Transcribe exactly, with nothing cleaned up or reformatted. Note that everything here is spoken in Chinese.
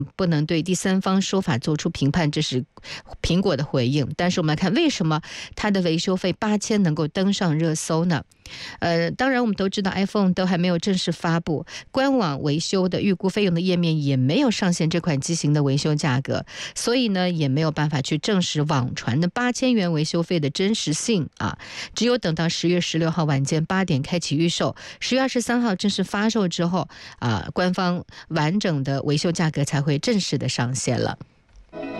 不能对第三方说法做出评判，这是苹果的回应。但是我们来看，为什么它的维修费八千能够登上热搜呢？呃，当然我们都知道 iPhone 都还没有正式发布，官网维修的预估费用的页面也没有上线这款机型的维修价格，所以呢也没有办法去证实网传的八千元维修费的真实性啊。只有等到十月十六号晚间八点开启预售，十月二十三号正式发售之后啊，官方完整的维修价格才会正式的上线了。